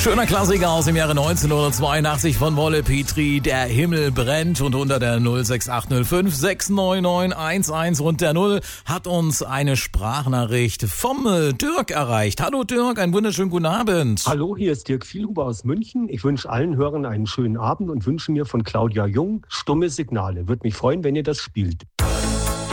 Schöner Klassiker aus dem Jahre 1982 von Wolle Petri. Der Himmel brennt, und unter der 06805 69911 und der 0 hat uns eine Sprachnachricht vom Dirk erreicht. Hallo Dirk, einen wunderschönen guten Abend. Hallo, hier ist Dirk Vielhuber aus München. Ich wünsche allen Hörern einen schönen Abend und wünsche mir von Claudia Jung Stumme Signale. Würde mich freuen, wenn ihr das spielt.